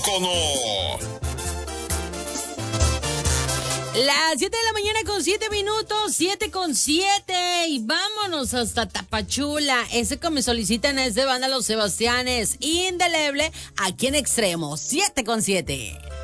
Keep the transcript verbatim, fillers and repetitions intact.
Cono. Las siete de la mañana con siete minutos, siete con siete. Y vámonos hasta Tapachula. Ese que me solicitan es de banda Los Sebastianes. Indeleble aquí en Extremo, siete con siete.